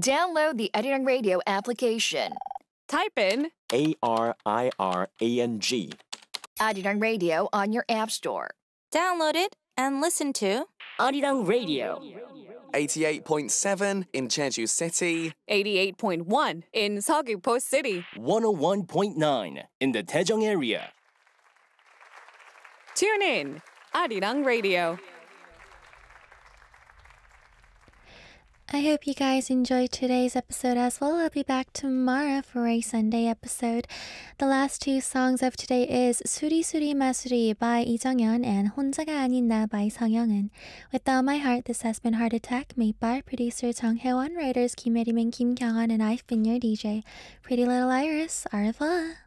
Download the Arirang Radio application. Type in ARIRANG. Arirang Radio on your app store. Download it and listen to Arirang Radio. 88.7 in Jeju City. 88.1 in Seogwipo City. 101.9 in the Daejeong area. Tune in, Arirang Radio. I hope you guys enjoyed today's episode as well. I'll be back tomorrow for a Sunday episode. The last two songs of today is 수리 수리 마수리 by Lee Jung-yeon and 혼자가 아닌 나 by Sung Young-eun. With all my heart, this has been Heart Attack, made by producer Jung Hae-won, writers Kim Hae-rim and Kim Kyung-won, and I've been your DJ, Pretty Little Iris. Au revoir.